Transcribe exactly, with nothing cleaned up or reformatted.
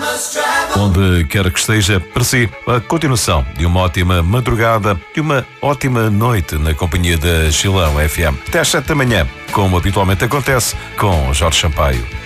Onde quer que esteja, para si, a continuação de uma ótima madrugada e uma ótima noite na companhia da Chilão F M. Até às sete da manhã, como habitualmente acontece, com Jorge Sampaio.